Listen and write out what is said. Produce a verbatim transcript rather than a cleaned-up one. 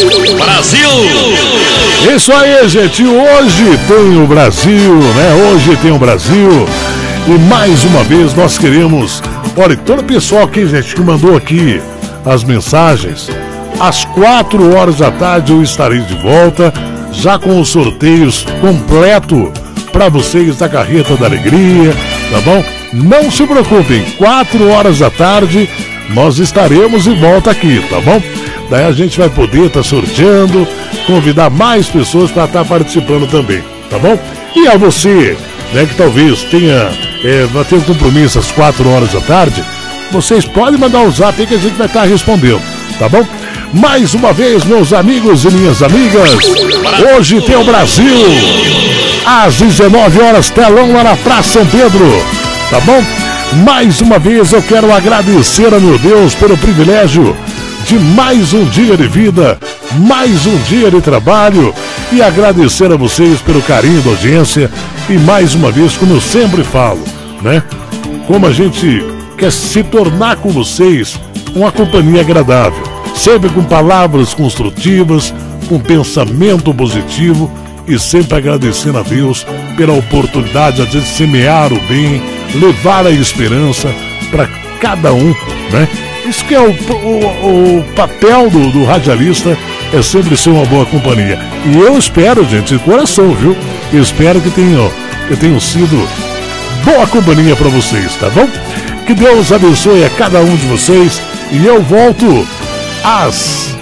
Brasil! Isso aí, gente, hoje tem o Brasil, né? Hoje tem o Brasil. E mais uma vez nós queremos, olha, todo o pessoal aqui, gente, que mandou aqui as mensagens, às quatro horas da tarde eu estarei de volta, já com os sorteios completo para vocês da Carreta da Alegria, tá bom? Não se preocupem, quatro horas da tarde nós estaremos de volta aqui, tá bom? Daí a gente vai poder estar tá sorteando, convidar mais pessoas para estar tá participando também, tá bom? E a você, né, que talvez tenha, é, vai ter um compromisso às quatro horas da tarde, vocês podem mandar um zap aí que a gente vai estar tá respondendo, tá bom? Mais uma vez, meus amigos e minhas amigas, hoje tem o Brasil, às dezenove horas, telão lá na Praça São Pedro, tá bom? Mais uma vez eu quero agradecer a meu Deus pelo privilégio de mais um dia de vida, mais um dia de trabalho, e agradecer a vocês pelo carinho da audiência. E mais uma vez, como eu sempre falo, né? Como a gente quer se tornar com vocês uma companhia agradável, sempre com palavras construtivas, com pensamento positivo, e sempre agradecendo a Deus pela oportunidade de semear o bem, levar a esperança para cada um, né? Isso que é o, o, o papel do, do radialista, é sempre ser uma boa companhia. E eu espero, gente, de coração, viu? Eu espero que tenham, que tenham sido boa companhia para vocês, tá bom? Que Deus abençoe a cada um de vocês. E eu volto às